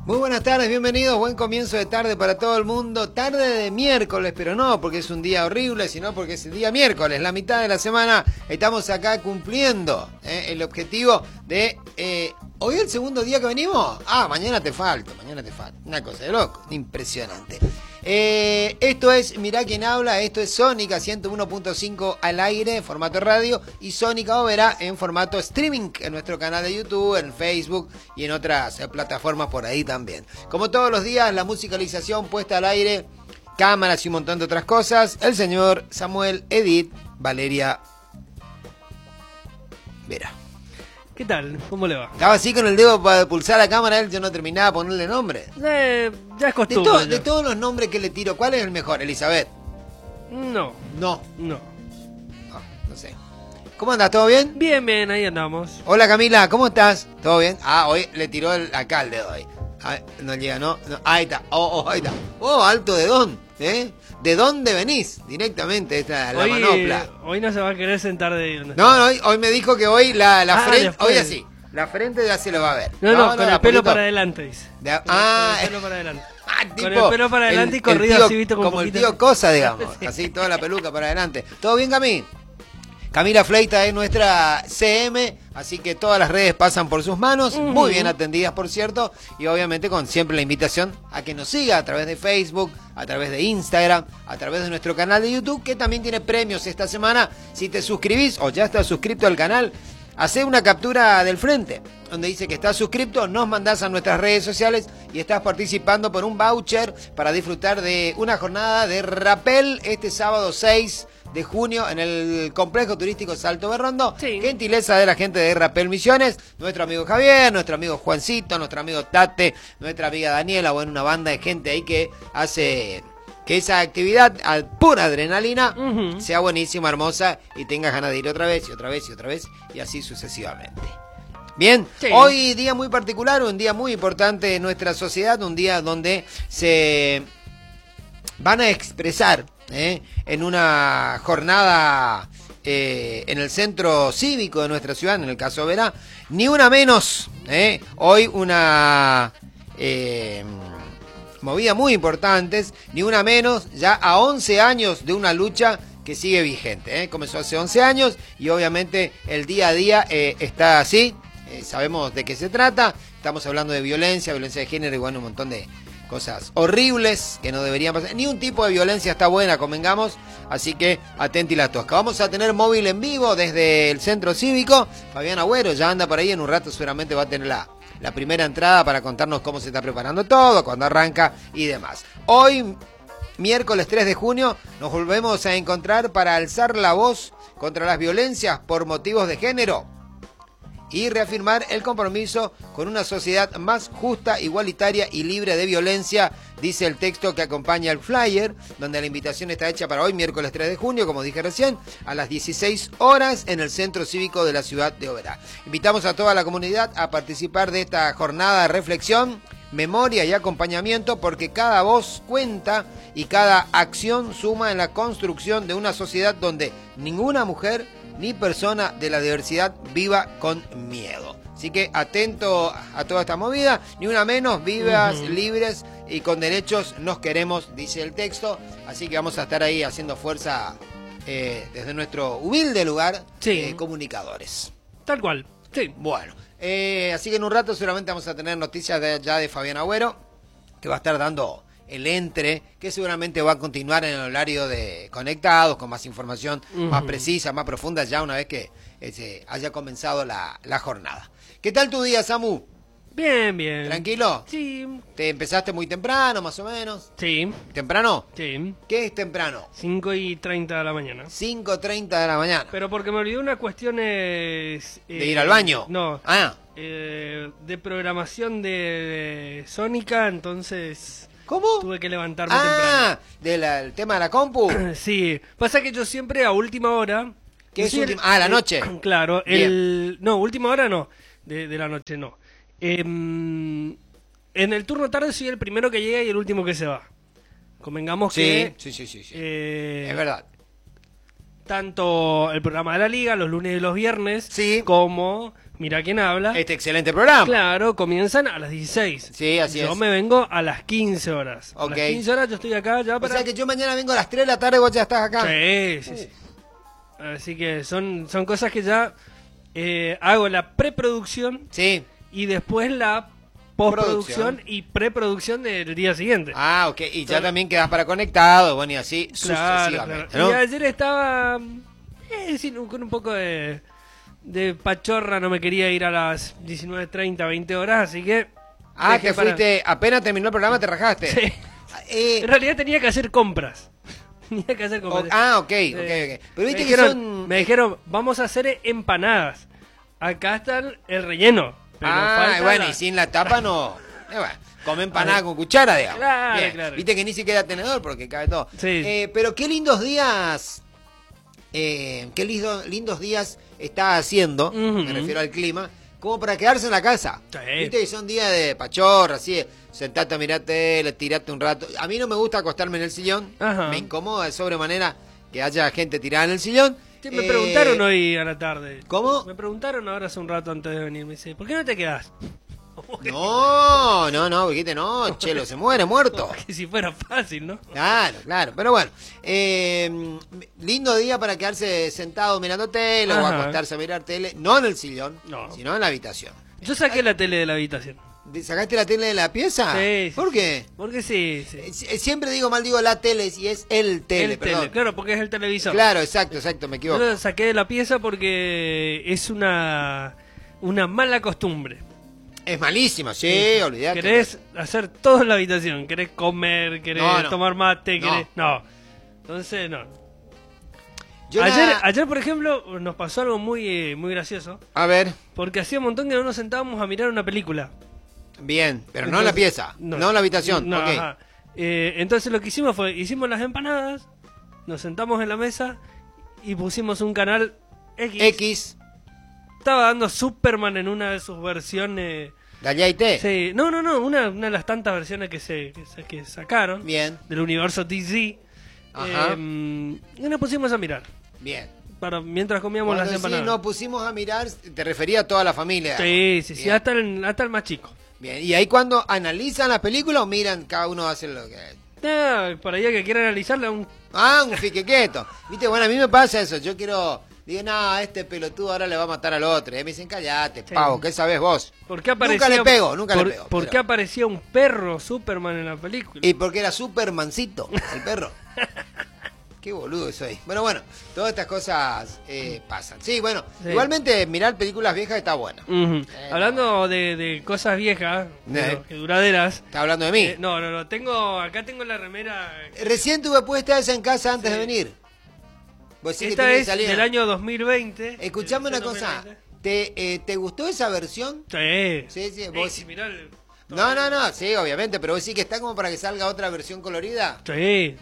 Muy buenas tardes, bienvenidos, buen comienzo de tarde para todo el mundo. Tarde de miércoles, pero no porque es un día horrible, sino porque es el día miércoles, la mitad de la semana. Estamos acá cumpliendo el objetivo de... ¿Hoy es el segundo día que venimos? Mañana te falta. Una cosa de loco, impresionante. Esto es Mirá Quién Habla, esto es Sónica 101.5 al aire, en formato radio, y Sónica Overa en formato streaming, en nuestro canal de YouTube, en Facebook y en otras plataformas por ahí también. Como todos los días, la musicalización puesta al aire, cámaras y un montón de otras cosas, el señor Samuel Edith Valeria Vera. ¿Qué tal? ¿Cómo le va? Estaba así con el dedo para pulsar la cámara, él yo no terminaba de ponerle nombre. Ya es costumbre. De todos los nombres que le tiro, ¿cuál es el mejor? ¿Elizabeth? No. No sé. ¿Cómo andas? ¿Todo bien? Bien, ahí andamos. Hola Camila, ¿cómo estás? ¿Todo bien? Hoy le tiró acá el dedo ahí. No llega, ¿no? Ahí está. Ahí está. Alto de don, ¿eh? ¿De dónde venís? Directamente, esta la manopla. Hoy no se va a querer sentar de... No, hoy me dijo que hoy la frente... Después. Hoy así. La frente ya se lo va a ver. No, con el pelo para adelante, dice. Con el pelo para adelante. Tipo, con el pelo para adelante y corrido tío, así, visto como el tío Cosa, digamos. Así, toda la peluca para adelante. ¿Todo bien, Cami? Camila Fleita es nuestra CM, así que todas las redes pasan por sus manos, muy bien atendidas, por cierto, y obviamente con siempre la invitación a que nos siga a través de Facebook, a través de Instagram, a través de nuestro canal de YouTube, que también tiene premios esta semana. Si te suscribís o ya estás suscrito al canal, hacé una captura del frente, donde dice que estás suscrito, nos mandás a nuestras redes sociales y estás participando por un voucher para disfrutar de una jornada de rappel este sábado 6 de junio en el complejo turístico Salto Berrondo. Sí. Gentileza de la gente de Rappel Misiones, nuestro amigo Javier, nuestro amigo Juancito, nuestro amigo Tate, nuestra amiga Daniela, una banda de gente ahí que hace que esa actividad a pura adrenalina sea buenísima, hermosa, y tengas ganas de ir otra vez y otra vez y otra vez, y así sucesivamente. Bien, sí. Hoy día muy particular, un día muy importante en nuestra sociedad, un día donde se van a expresar en una jornada en el centro cívico de nuestra ciudad, en el caso Verá, ni una menos, hoy una movida muy importante, ni una menos, ya a 11 años de una lucha que sigue vigente, comenzó hace 11 años y obviamente el día a día está así, sabemos de qué se trata, estamos hablando de violencia de género y un montón de cosas horribles que no deberían pasar. Ni un tipo de violencia está buena, convengamos, así que atenti la tosca. Vamos a tener móvil en vivo desde el centro cívico. Fabián Agüero ya anda por ahí, en un rato seguramente va a tener la primera entrada para contarnos cómo se está preparando todo, cuándo arranca y demás. Hoy, miércoles 3 de junio, nos volvemos a encontrar para alzar la voz contra las violencias por motivos de género y reafirmar el compromiso con una sociedad más justa, igualitaria y libre de violencia, dice el texto que acompaña el flyer, donde la invitación está hecha para hoy, miércoles 3 de junio, como dije recién, a las 16 horas en el Centro Cívico de la ciudad de Oberá. Invitamos a toda la comunidad a participar de esta jornada de reflexión, memoria y acompañamiento, porque cada voz cuenta y cada acción suma en la construcción de una sociedad donde ninguna mujer ni persona de la diversidad viva con miedo. Así que atento a toda esta movida, ni una menos, vivas, libres y con derechos nos queremos, dice el texto. Así que vamos a estar ahí haciendo fuerza desde nuestro humilde lugar, comunicadores. Tal cual, sí. Bueno, así que en un rato seguramente vamos a tener noticias ya de Fabián Agüero, que va a estar dando el entre, que seguramente va a continuar en el horario de Conectados, con más información más precisa, más profunda, ya una vez que haya comenzado la jornada. ¿Qué tal tu día, Samu? Bien. ¿Tranquilo? Sí. ¿Te empezaste muy temprano, más o menos? Sí. ¿Temprano? Sí. ¿Qué es temprano? 5:30 de la mañana. 5:30 de la mañana. Pero porque me olvidé una cuestión ¿de ir al baño? No. De programación de Sónica, entonces... ¿Cómo? Tuve que levantarme temprano. ¿Del tema de la compu? Sí. Pasa que yo siempre a última hora... ¿Qué es última? La noche. Claro. No, última hora no. De la noche no. En el turno tarde soy el primero que llega y el último que se va. Convengamos que... Sí. Es verdad. Tanto el programa de la Liga, los lunes y los viernes, sí, como Mira quién habla. Este excelente programa. Claro, comienzan a las 16. Sí, así es. Yo me vengo a las 15 horas. Ok. A las 15 horas yo estoy acá ya para... O sea que yo mañana vengo a las 3 de la tarde, vos ya estás acá. Sí. Así que son cosas que ya hago la preproducción Sí. y después la postproducción y preproducción del día siguiente. Ah, ok. Y ya también quedas para conectado, bueno, y así sucesivamente, claro. ¿no? Y ayer estaba con un poco de pachorra, no me quería ir a las 19:30, 20 horas, así que... Ah, dejé te fuiste, apenas terminó el programa, te rajaste. Sí. En realidad tenía que hacer compras. Tenía que hacer compras. Ok. Pero viste me dijeron, vamos a hacer empanadas. Acá está el relleno. Pero falta bueno, y sin la tapa no... bueno, come empanada con cuchara, digamos. Claro. Viste que ni siquiera tenedor porque cabe todo. Sí. Pero qué lindos días... lindos días está haciendo, me refiero al clima, como para quedarse en la casa. Sí. Viste que son días de pachorra, así, sentate a mirar tele, tirate un rato. A mí no me gusta acostarme en el sillón, Ajá. me incomoda de sobremanera que haya gente tirada en el sillón. Sí, me preguntaron hoy a la tarde. ¿Cómo? Me preguntaron ahora hace un rato antes de venir. Me dice, ¿por qué no te quedás? No, dijiste, no, Chelo, se muere muerto. Que si fuera fácil, ¿no? Claro, pero bueno, lindo día para quedarse sentado mirando tele o acostarse a mirar tele, no en el sillón, sino en la habitación. Yo saqué la tele de la habitación. ¿Sacaste la tele de la pieza? Sí. ¿Por qué? Porque sí. Siempre digo la tele, si es el tele, perdón. Claro, porque es el televisor. Claro, exacto, me equivoco. Yo la saqué de la pieza porque es una mala costumbre. Es malísima, sí, olvidate. Querés hacer todo en la habitación, querés comer, querés tomar mate, querés... No. Entonces, no. Ayer, por ejemplo, nos pasó algo muy gracioso. A ver. Porque hacía un montón que no nos sentábamos a mirar una película. Bien, pero no en la pieza, no en la habitación. No, okay. Ajá. Entonces lo que hicimos fue, hicimos las empanadas, nos sentamos en la mesa y pusimos un canal X. Estaba dando Superman en una de sus versiones. ¿La YT? Sí, no, una de las tantas versiones que sacaron. Bien. Del universo DC. Ajá. Y nos pusimos a mirar. Bien. Mientras comíamos las empanadas. Sí, nos pusimos a mirar, te refería a toda la familia. Sí, hasta el más chico. Bien, y ahí cuando analizan la película o miran, cada uno hace lo que... Por ahí que quiera analizarla un fiquequeto. Viste, bueno, a mí me pasa eso, yo quiero... Digo, no, este pelotudo ahora le va a matar al otro. Me dicen, callate, pavo, ¿qué sabés vos? ¿Por qué aparecía, nunca le pego. ¿Por qué aparecía un perro Superman en la película? Y porque era Supermancito, el perro. Qué boludo soy. Bueno, todas estas cosas pasan. Sí, bueno, igualmente mirar películas viejas está bueno. Hablando de cosas viejas, que duraderas. ¿Estás hablando de mí? No, acá tengo la remera. Recién tuve puesta esa en casa antes de venir. Esta es del año 2020. Escuchame una cosa. ¿Te gustó esa versión? Sí. Sí. Mirá No, sí, obviamente, pero vos sí que está como para que salga otra versión colorida. Sí.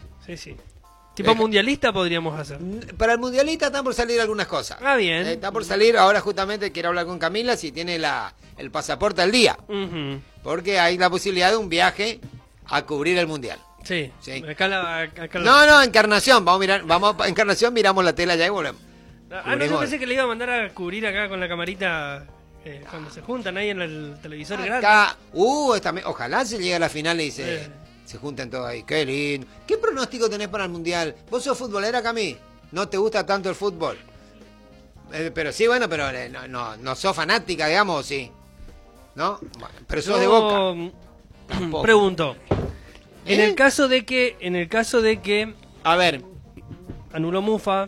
Tipo mundialista podríamos hacer. Para el mundialista están por salir algunas cosas. Bien. Está por salir, ahora justamente quiero hablar con Camila si tiene el pasaporte al día. Porque hay la posibilidad de un viaje a cubrir el mundial. Sí. Acá No, Encarnación. Vamos a Encarnación, miramos la tela ya y volvemos. Yo pensé que le iba a mandar a cubrir acá con la camarita cuando se juntan ahí en el televisor grande. Ojalá se llegue a la final y se junten todos ahí. Qué lindo. ¿Qué pronóstico tenés para el mundial? ¿Vos sos futbolera, Cami? ¿No te gusta tanto el fútbol? Pero sí, bueno, pero no sos fanática, digamos, sí. ¿No? Bueno, pero sos de Boca. Tampoco. Pregunto. En el caso de que a ver, anulo Mufa.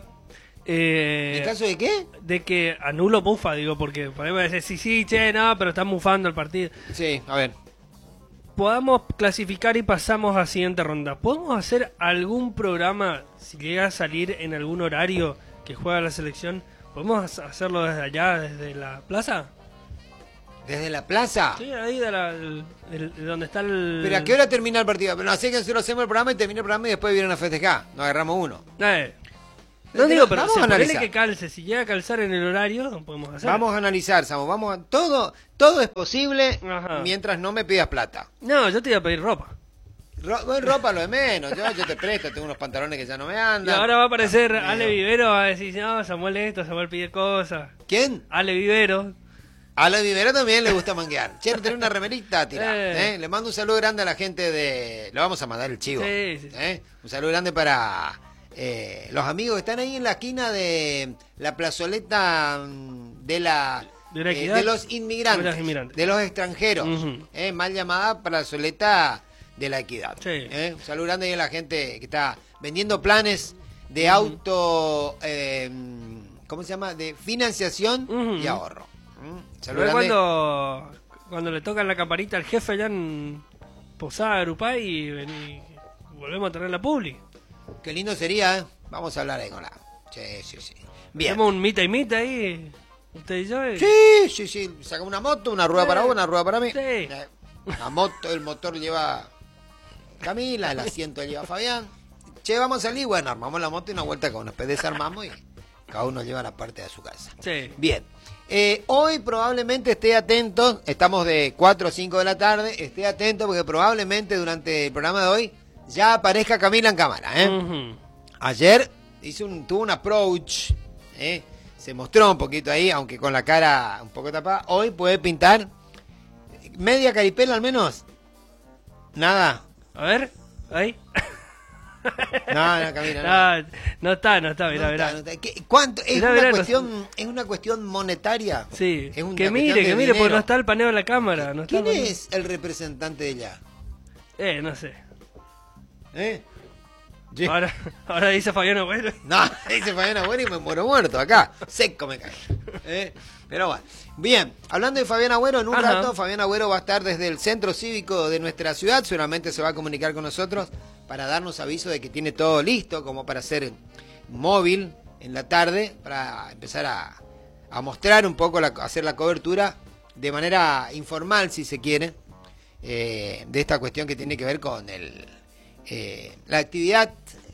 ¿En el caso de qué? De que anulo Mufa, digo, porque por ahí me decir sí, no, pero están mufando el partido. Sí, a ver. Podamos clasificar y pasamos a siguiente ronda. ¿Podemos hacer algún programa, si llega a salir en algún horario que juega la selección? ¿Podemos hacerlo desde allá, desde la plaza? ¿Desde la plaza? Sí, ahí de donde está el... ¿Pero a qué hora termina el partido? Pero no sé que nosotros hacemos el programa y termina el programa y después vienen a festejar. Nos agarramos uno. No digo, pero vamos a analizar. Que calce. Si llega a calzar en el horario, no podemos hacer. Vamos a analizar, Samo. Todo es posible mientras no me pidas plata. No, yo te iba a pedir ropa. Ropa lo de menos. Yo te presto, tengo unos pantalones que ya no me andan. Y ahora va a aparecer Ale Vivero, va a decir, no, Samuel pide cosas. ¿Quién? Ale Vivero. A los Vivero también le gusta manguear. Che, tener una remerita tirada. Le mando un saludo grande a la gente de... Le vamos a mandar el chivo. Sí. Un saludo grande para los amigos que están ahí en la esquina de la plazoleta de la... de los inmigrantes, de los extranjeros. Mal llamada plazoleta de la Equidad. Sí. Un saludo grande ahí a la gente que está vendiendo planes de auto... ¿cómo se llama? De financiación y ahorro. Cuando le tocan la campanita al jefe allá en Posada, Urupay y volvemos a tener la publi. Qué lindo sería, ¿eh? Vamos a hablar ahí con la... Sí. Bien. Hacemos un mita y mita ahí, usted y yo. Sí. Sacamos una moto, una rueda para vos, una rueda para mí. Sí. La moto, el motor lleva Camila, el asiento lleva Fabián. Che, vamos a salir, bueno, armamos la moto y una vuelta con nos desarmamos y cada uno lleva la parte de su casa. Sí. Bien. Hoy probablemente esté atento, estamos de 4 o 5 de la tarde, esté atento porque probablemente durante el programa de hoy ya aparezca Camila en cámara. Ayer tuvo un approach, se mostró un poquito ahí, aunque con la cara un poco tapada. Hoy puede pintar media caripela al menos. Nada. A ver, ahí. No, Camila, no está, mirá. ¿Cuánto? Es Mirá, una cuestión, es una cuestión monetaria. Sí, es que mire, porque no está el paneo de la cámara. No ¿Quién es el representante de ella? No sé. Sí. Ahora dice Fabián Agüero. No, dice Fabián Agüero y me muero muerto acá. Seco me cae. Pero bueno. Bien, hablando de Fabián Agüero, en un rato Fabián Agüero va a estar desde el centro cívico de nuestra ciudad. Seguramente se va a comunicar con nosotros para darnos aviso de que tiene todo listo, como para hacer móvil en la tarde, para empezar a mostrar un poco, hacer la cobertura de manera informal, si se quiere, de esta cuestión que tiene que ver con la actividad,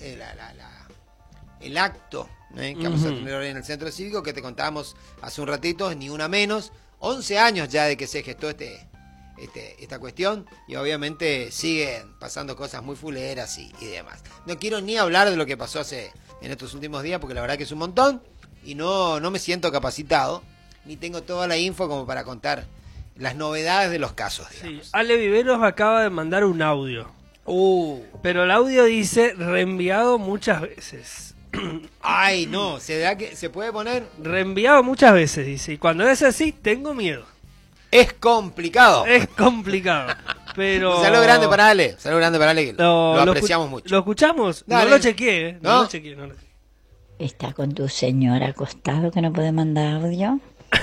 el acto que vamos a tener hoy en el centro cívico, que te contábamos hace un ratito, ni una menos. 11 años ya de que se gestó esta cuestión, y obviamente siguen pasando cosas muy fuleras y demás. No quiero ni hablar de lo que pasó en estos últimos días, porque la verdad que es un montón, y no me siento capacitado, ni tengo toda la info como para contar las novedades de los casos, digamos. Sí, Ale Viveros acaba de mandar un audio. Pero el audio dice reenviado muchas veces. Ay, no, ¿se puede poner? Reenviado muchas veces, dice. Y cuando es así, tengo miedo. Es complicado. Pero... Un saludo grande para Ale. Que lo apreciamos mucho. ¿Lo escuchamos? Dale. No lo chequeé, ¿No? ¿Está con tu señor acostado que no puede mandar audio?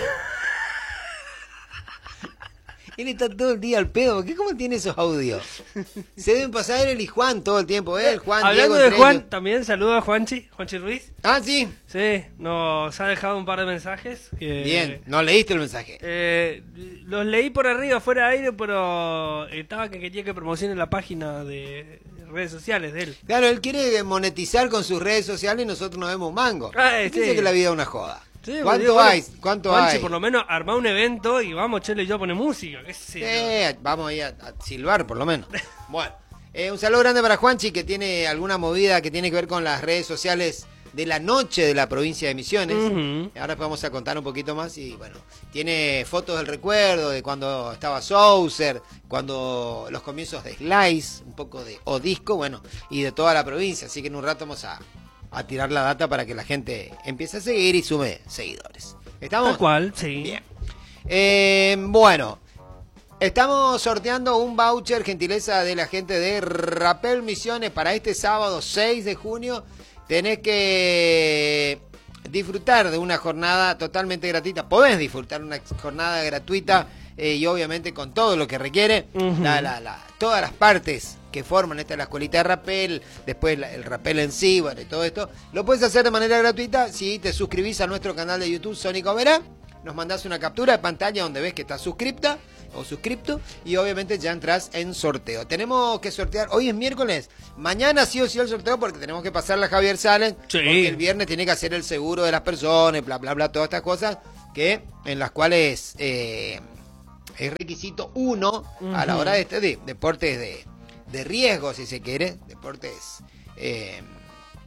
Él está todo el día al pedo. ¿Cómo tiene esos audios? Se deben pasar él y Juan todo el tiempo. Juan, hablando Diego, de Juan, también saludo a Juanchi Ruiz. Ah, sí. Sí, nos ha dejado un par de mensajes. Bien, ¿no leíste el mensaje? Los leí por arriba, fuera de aire, pero estaba que quería que promocione la página de redes sociales de él. Claro, él quiere monetizar con sus redes sociales y nosotros no vemos un mango. Dice que la vida es una joda. Sí, ¿Cuánto hay? ¿Cuánto hay? Por lo menos armar un evento y vamos, Chelo y yo a poner música. ¿Qué sé yo? Vamos ahí a silbar por lo menos. Bueno, un saludo grande para Juanchi, que tiene alguna movida que tiene que ver con las redes sociales de la noche de la provincia de Misiones. Ahora vamos a contar un poquito más y bueno, tiene fotos del recuerdo de cuando estaba Souser, cuando los comienzos de Slice, un poco de Odisco, bueno, y de toda la provincia. Así que en un rato vamos a tirar la data para que la gente empiece a seguir y sume seguidores. ¿Estamos? Tal cual, sí. Bien. Bueno, estamos sorteando un voucher gentileza de la gente de Rapel Misiones para este sábado 6 de junio. Tenés que disfrutar de una jornada totalmente gratuita. Podés disfrutar una jornada gratuita y obviamente con todo lo que requiere. Todas las partes que forman la escuelita de rapel, después el rapel en sí, bueno, y todo esto, lo puedes hacer de manera gratuita si te suscribís a nuestro canal de YouTube Sónico Verá. Nos mandás una captura de pantalla donde ves que estás suscripta o suscripto y obviamente ya entras en sorteo. Tenemos que sortear, hoy es miércoles, mañana sí o sí el sorteo porque tenemos que pasarle a Javier Salen, porque el viernes tiene que hacer el seguro de las personas, bla, bla, bla, todas estas cosas en las cuales es requisito 1 a la hora de deportes de riesgo, si se quiere, deportes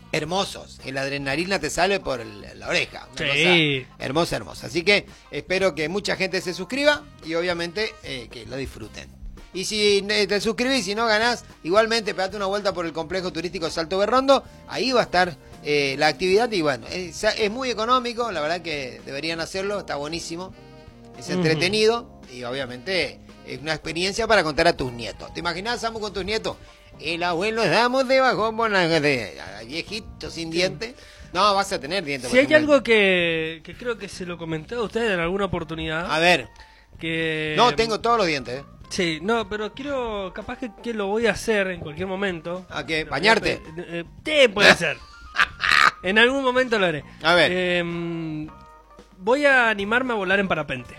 hermosos. La adrenalina te sale por la oreja. Una Sí. cosa hermosa, hermosa. Así que espero que mucha gente se suscriba y obviamente que lo disfruten. Y si te suscribís y si no ganás, igualmente pegate una vuelta por el complejo turístico Salto Berrondo. Ahí va a estar la actividad y bueno, es muy económico. La verdad que deberían hacerlo, está buenísimo. Es entretenido y obviamente es una experiencia para contar a tus nietos. ¿Te imaginas, Samu, con tus nietos? El abuelo damos de bajón viejito sin dientes. No, vas a tener dientes. Si hay algo que creo que se lo comenté a ustedes en alguna oportunidad. A ver. Que... No, tengo todos los dientes. Sí, no, pero quiero, capaz que lo voy a hacer en cualquier momento. ¿A qué? ¿Bañarte? Sí, puede ser. En algún momento lo haré. A ver. Voy a animarme a volar en parapente.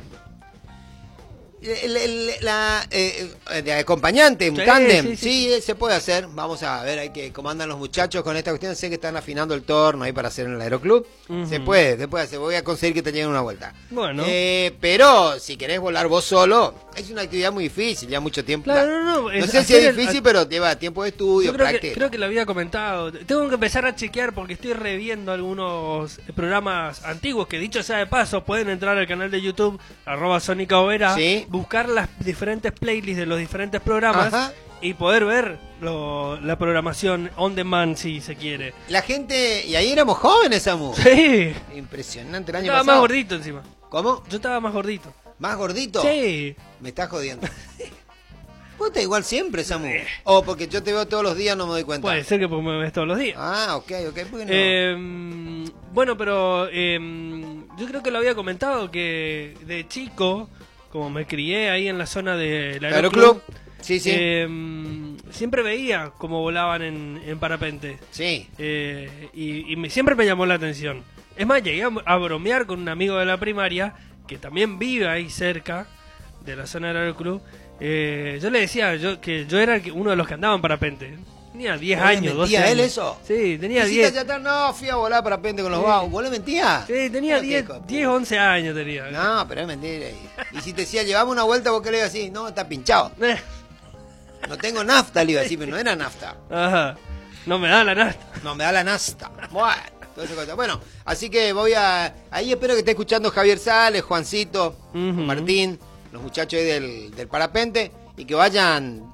De acompañante, un Sí, tándem, sí. se puede hacer. Vamos a ver cómo andan los muchachos con esta cuestión. Sé que están afinando el torno ahí para hacer en el aeroclub. Se puede hacer. Voy a conseguir que te lleguen una vuelta. Bueno. Pero si querés volar vos solo, es una actividad muy difícil, ya mucho tiempo. Claro, no. No sé si es difícil, pero lleva tiempo de estudio, Yo práctica. creo que lo había comentado. Tengo que empezar a chequear porque estoy reviendo algunos programas antiguos que, dicho sea de paso, pueden entrar al canal de YouTube @SónicaOvera, Sí. buscar las diferentes playlists de los diferentes programas. Ajá. Y poder ver la programación on demand si se quiere. La gente, y ahí éramos jóvenes, Samu. Sí. Impresionante el año Estaba pasado. más gordito encima. ¿Cómo? Yo estaba más gordito. ¿Más gordito? Sí. Me estás jodiendo. Vos estás igual siempre, Samu. O porque yo te veo todos los días, no me doy cuenta. Puede ser que porque me ves todos los días. Ah, ok. ¿Por qué no? Bueno, pero yo creo que lo había comentado que de chico, como me crié ahí en la zona del Aeroclub. Sí. siempre veía cómo volaban en parapente. Sí. Siempre me llamó la atención. Es más, llegué a bromear con un amigo de la primaria que también vive ahí cerca de la zona del Aeroclub. Yo le decía que yo era uno de los que andaba en parapente. Tenía 10 años, 12 ¿Mentía años. él eso? Sí, tenía ¿Y 10. si te no, fui a volar parapente con los Sí. vagos? ¿Vos le mentías? Sí, tenía Pero 10, 11 años tenía. No, pero es mentira. Y si te decía, llevamos una vuelta, vos querés así, no, está pinchado. No tengo nafta, le iba a decir, pero no era nafta. Ajá. No me da la nafta. No, me da la nafta. Bueno, así que ahí espero que esté escuchando Javier Sales, Juancito, Martín, los muchachos ahí del parapente, y que vayan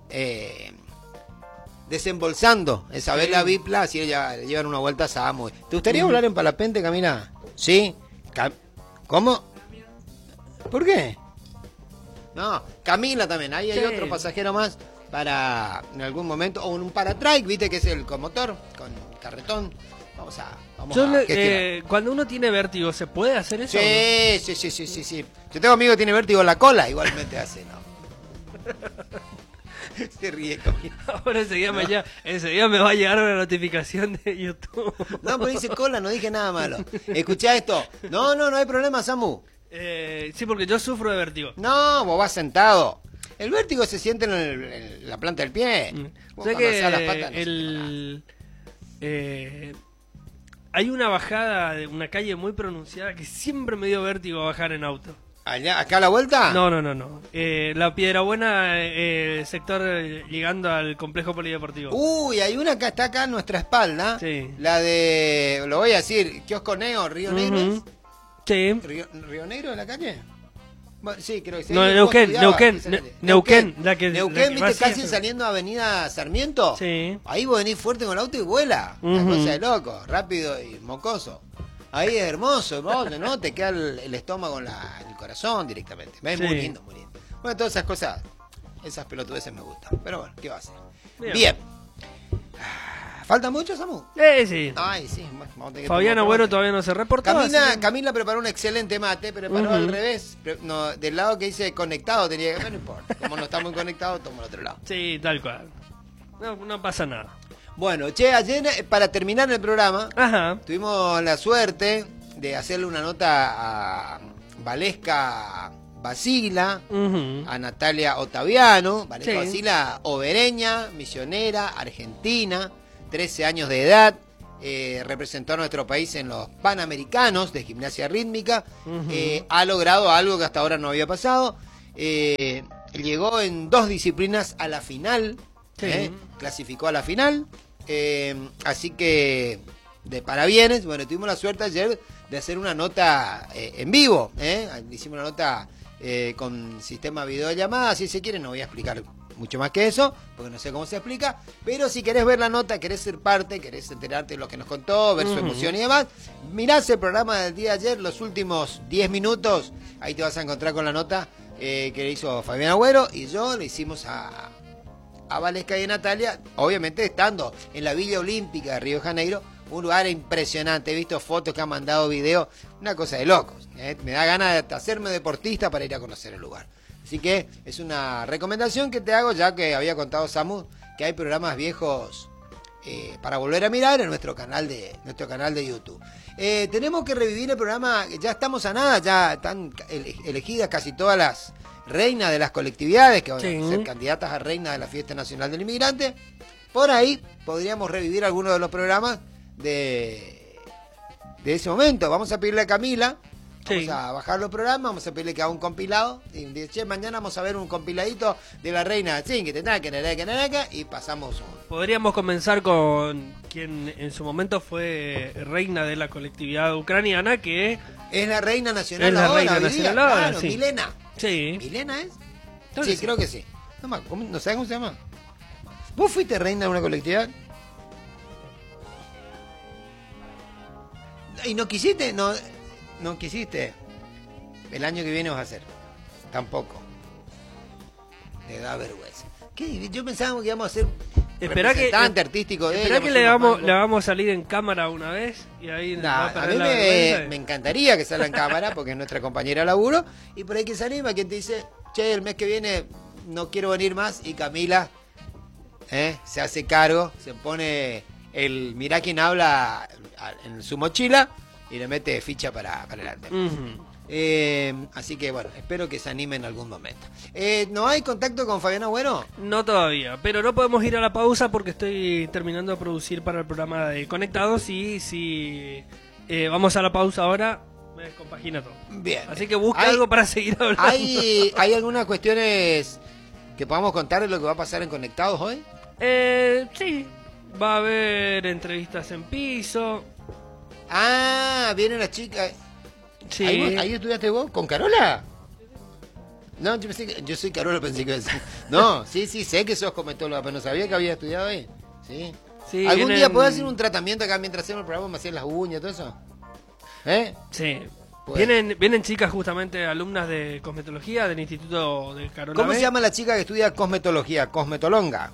desembolsando esa vela bipla, así ya llevan una vuelta a Samu. ¿Te gustaría volar en parapente, Camila? ¿Sí? ¿Cómo? ¿Por qué? No, Camila también, ahí hay otro pasajero más para en algún momento, o un paratrike, viste que es el con motor, con carretón. Vamos a cuando uno tiene vértigo, ¿se puede hacer eso? Sí. Yo tengo amigos que tienen vértigo en la cola, igualmente hace, ¿no? Se ríe conmigo. Ahora enseguida me va a llegar una notificación de YouTube. No, pero dice cola, no dije nada malo. Escuchá esto. No hay problema, Samu. Sí, porque yo sufro de vértigo. No, vos vas sentado. El vértigo se siente en la planta del pie. Sé que las patas, hay una bajada de una calle muy pronunciada que siempre me dio vértigo bajar en auto. ¿Acá a la vuelta? No. La Piedrabuena, sector llegando al complejo polideportivo. Uy, hay una que está acá a nuestra espalda. Sí. La de, lo voy a decir, Kiosco Neo, Río Negro. ¿Es? Sí. ¿Río Negro de la calle? Bueno, sí, creo que sí. No, Neuquén, la que ¿viste va casi así. saliendo a Avenida Sarmiento? Sí. Ahí vos venís fuerte con el auto y vuela. Una cosa de loco, rápido y mocoso. Ahí es hermoso, ¿no? Te queda el estómago en el corazón directamente. Es muy lindo, muy lindo. Bueno, todas esas cosas, esas pelotudeces me gustan. Pero bueno, ¿qué va a hacer? Bien. ¿Falta mucho, Samu? Sí. Ay, sí. Vamos a tener que Fabián tomar Agüero mate. todavía no se reportó. Camila preparó un excelente mate, preparó al revés. Del lado que dice conectado tenía que... No importa. Como no estamos conectados, tomo el otro lado. Sí, tal cual. No pasa nada. Bueno, ayer, para terminar el programa, Ajá. tuvimos la suerte de hacerle una nota a Valesca Basila, a Natalia Ottaviano. Valesca Basila, obereña, misionera, argentina, 13 años de edad, representó a nuestro país en los Panamericanos de gimnasia rítmica, ha logrado algo que hasta ahora no había pasado, llegó en 2 disciplinas a la final, clasificó a la final, así que de parabienes. Bueno, tuvimos la suerte ayer de hacer una nota en vivo. Hicimos una nota con sistema videollamada, si se quiere, no voy a explicar mucho más que eso, porque no sé cómo se explica, pero si querés ver la nota, querés ser parte, querés enterarte de lo que nos contó, ver su emoción y demás, mirás el programa del día de ayer, los últimos 10 minutos, ahí te vas a encontrar con la nota que le hizo Fabián Agüero, y yo le hicimos a Valesca y a Natalia, obviamente estando en la Villa Olímpica de Río de Janeiro, un lugar impresionante, he visto fotos que han mandado videos, una cosa de locos, me da ganas de hacerme deportista para ir a conocer el lugar. Así que es una recomendación que te hago, ya que había contado Samu que hay programas viejos para volver a mirar en nuestro canal de YouTube. Tenemos que revivir el programa, ya estamos a nada, ya están elegidas casi todas las reinas de las colectividades que van a ser candidatas a reina de la Fiesta Nacional del Inmigrante. Por ahí podríamos revivir algunos de los programas de ese momento. Vamos a pedirle a Camila. Vamos a bajar los programas, vamos a pedirle que haga un compilado. Y dice, mañana vamos a ver un compiladito de la reina y pasamos un... Podríamos comenzar con quien en su momento fue reina de la colectividad ucraniana, que es la reina nacional es la ahora, reina nacional ahora, claro, sí. Milena. Sí. ¿Milena es? Entonces, sí, creo que sí. No sé cómo se llama. ¿Vos fuiste reina de una colectividad? ¿Y no quisiste? No quisiste. El año que viene vas a hacer. Tampoco. Te da vergüenza. ¿Qué? Yo pensaba que íbamos a hacer representante artístico de Esperá que le vamos a salir en cámara una vez y ahí a mí me encantaría que salga en cámara porque es nuestra compañera de laburo y por ahí que se anima, quien te dice, che, el mes que viene no quiero venir más, y Camila se hace cargo, se pone el mirá quién habla en su mochila y le mete ficha para adelante. Así que bueno, espero que se anime en algún momento. ¿No hay contacto con Fabián Agüero? No todavía, pero no podemos ir a la pausa porque estoy terminando de producir para el programa de Conectados y si vamos a la pausa ahora, me descompagina todo. Bien. Así que busca algo para seguir hablando. ¿Hay algunas cuestiones que podamos contar de lo que va a pasar en Conectados hoy? Sí, va a haber entrevistas en piso. Ah, vienen las chicas. Sí. ¿Ahí estudiaste vos? ¿Con Carola? No, yo soy Carola, pensé que iba a decir. No, sí, sé que sos cometóloga, pero no sabía que había estudiado ahí. Sí. ¿Algún día podés hacer un tratamiento acá mientras hacemos el programa, me hacían las uñas y todo eso? Sí. Pues. Vienen chicas justamente alumnas de cosmetología del Instituto de Carola. ¿Cómo se llama la chica que estudia cosmetología? Cosmetolonga.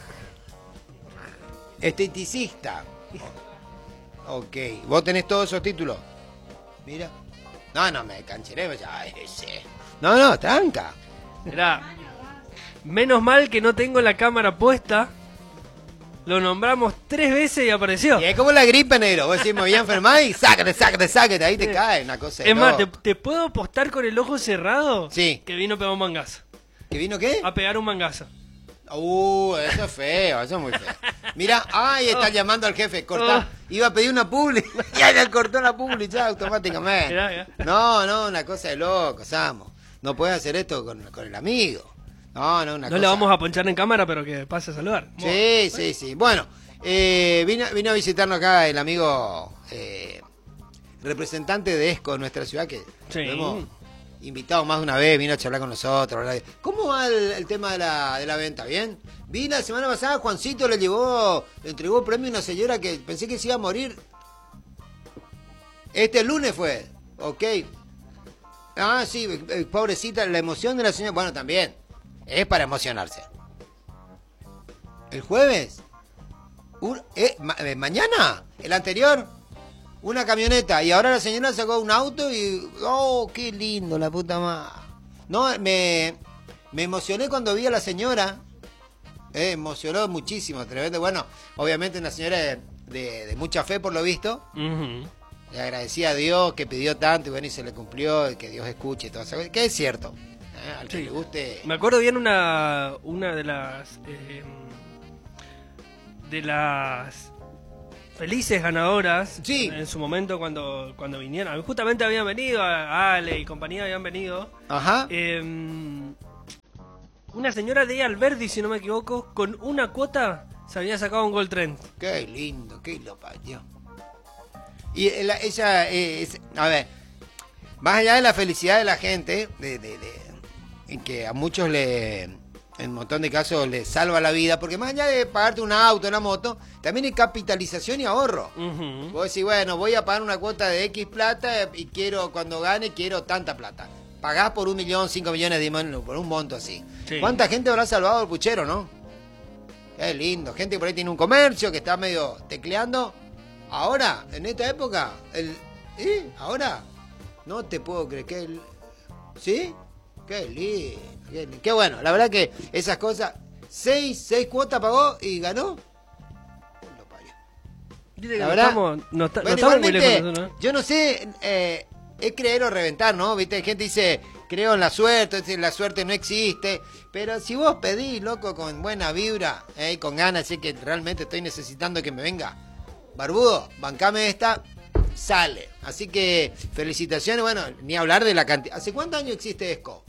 Esteticista. Ok. ¿Vos tenés todos esos títulos? Mira. No, me cancheré. No, tranca. Mirá, menos mal que no tengo la cámara puesta. Lo nombramos 3 veces y apareció. Y es como la gripe, negro. Vos decís, me voy a enfermar y sácate. Ahí te cae una cosa. Es más, ¿te puedo apostar con el ojo cerrado? Sí. Que vino a pegar un mangazo. ¿Que vino qué? A pegar un mangazo. Eso es feo, eso es muy feo. Mira, está llamando al jefe, cortá. Iba a pedir una publi, ya le cortó la publi ya automáticamente. Mirá. No, una cosa de loco, Samu. No puedes hacer esto con el amigo. No, una cosa. No le vamos a ponchar en cámara, pero que pase a saludar. Sí. Bueno, vino a visitarnos acá el amigo representante de ESCO en nuestra ciudad, que lo hemos invitado más de una vez, vino a charlar con nosotros. ¿Cómo va el tema de la venta? ¿Bien? Vi la semana pasada, Juancito le entregó premio a una señora que pensé que se iba a morir. Este lunes fue, ok. Ah, sí, pobrecita, la emoción de la señora, bueno, también, es para emocionarse. ¿El jueves? ¿Mañana? ¿El anterior? Una camioneta, y ahora la señora sacó un auto y... ¡Oh, qué lindo, la puta madre! No, me emocioné cuando vi a la señora. Emocionó muchísimo, tremendo. Bueno, obviamente una señora de mucha fe por lo visto. Le agradecía a Dios que pidió tanto y bueno, y se le cumplió, y que Dios escuche todo eso. Que es cierto. Al que le guste... Me acuerdo bien una de las felices ganadoras en su momento cuando vinieron. Justamente habían venido, Ale y compañía habían venido. Ajá. Una señora de Alberdi, si no me equivoco, con una cuota se había sacado un Gold Trend. Qué lindo, qué lo parió. Y ella, a ver, más allá de la felicidad de la gente, en que a muchos en un montón de casos les salva la vida, porque más allá de pagarte un auto, una moto, también hay capitalización y ahorro. Vos decís, bueno, voy a pagar una cuota de X plata y quiero, cuando gane, quiero tanta plata. Pagás por 1 millón, 5 millones, por un monto así. Sí. ¿Cuánta gente habrá salvado el puchero, no? Qué lindo. Gente que por ahí tiene un comercio, que está medio tecleando. Ahora, en esta época, ahora, no te puedo creer ¿sí? Qué lindo, qué bueno. La verdad que esas cosas, 6 cuotas pagó y ganó. Lo parió. La verdad, no estamos muy lejos, ¿no? Yo no sé, es creer o reventar, ¿no? Viste, hay gente que dice, creo en la suerte no existe. Pero si vos pedís, loco, con buena vibra, con ganas, sé que realmente estoy necesitando que me venga. Barbudo, bancame esta, sale. Así que felicitaciones, bueno, ni hablar de la cantidad. ¿Hace cuántos años existe ESCO?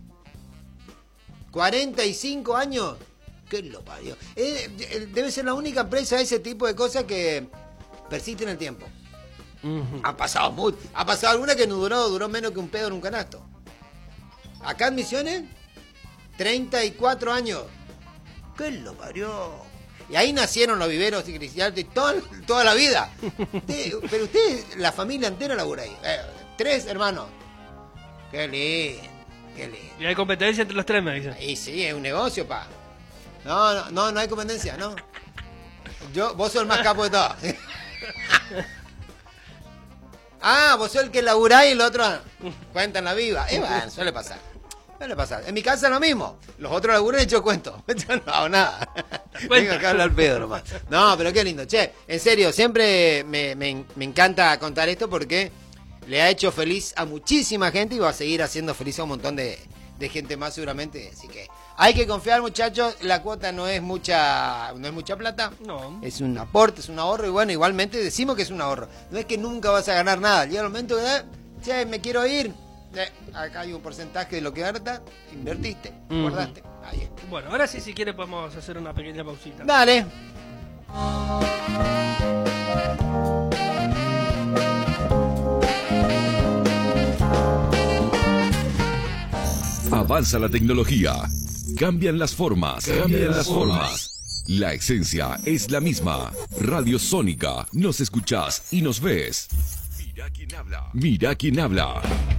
45 años. ¿Qué lo parió? Debe ser la única empresa de ese tipo de cosas que persiste en el tiempo. Ha pasado alguna que no duró menos que un pedo en un canasto. Acá en Misiones, 34 años. ¿Qué lo parió? Y ahí nacieron los viveros y cristianos toda la vida. Pero usted, la familia entera labura ahí. 3 hermanos. Qué lindo. Y hay competencia entre los 3, me dicen. Y sí, es un negocio, pa. No hay competencia, ¿no? Vos sos el más capo de todos. Vos sos el que laburá y el otro cuentan la viva. Bueno, suele pasar. En mi casa es lo mismo. Los otros laburan y yo cuento. Yo no hago nada. Vengo acá a hablar pedo nomás. No, pero qué lindo. Che, en serio, siempre me encanta contar esto porque le ha hecho feliz a muchísima gente y va a seguir haciendo feliz a un montón de gente más seguramente. Así que hay que confiar, muchachos. La cuota no es mucha plata. No. Es un aporte, es un ahorro. Y bueno, igualmente decimos que es un ahorro. No es que nunca vas a ganar nada. Llega el momento que, che, me quiero ir. Acá hay un porcentaje de lo que gastas, invertiste, guardaste. Ahí está. Bueno, ahora sí, si quiere podemos hacer una pequeña pausita. Dale. Avanza la tecnología, cambian las formas, La esencia es la misma. Radio Sónica, nos escuchás y nos ves. Mira quién habla.